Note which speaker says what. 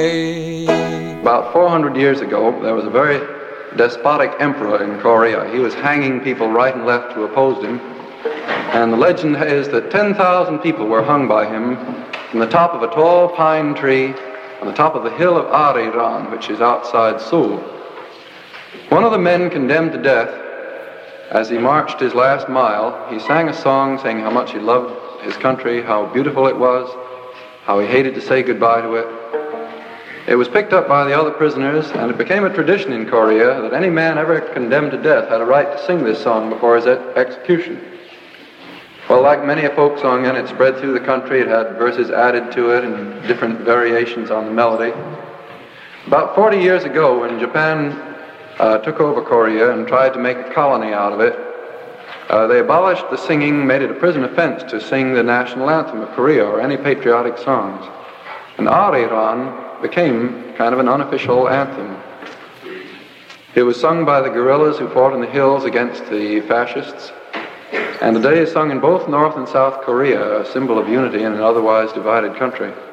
Speaker 1: About 400 years ago, there was a very despotic emperor in Korea. He was hanging people right and left who opposed him. And the legend is that 10,000 people were hung by him from the top of a tall pine tree on the top of the hill of Arirang, which is outside Seoul. One of the men condemned to death, as he marched his last mile, he sang a song saying how much he loved his country, how beautiful it was, how he hated to say goodbye to it. It was picked up by the other prisoners, and it became a tradition in Korea that any man ever condemned to death had a right to sing this song before his execution. Well, like many a folk song, and it spread through the country. It had verses added to it and different variations on the melody. About 40 years ago, when Japan took over Korea and tried to make a colony out of it, they abolished the singing, made it a prison offense to sing the national anthem of Korea or any patriotic songs. And Arirang became kind of an unofficial anthem. It was sung by the guerrillas who fought in the hills against the fascists, and today is sung in both North and South Korea, a symbol of unity in an otherwise divided country.